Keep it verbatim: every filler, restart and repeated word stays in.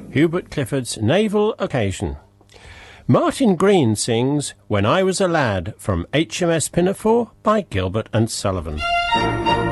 Hubert Clifford's Naval Occasion. Martin Green sings When I Was a Lad from H M S Pinafore by Gilbert and Sullivan.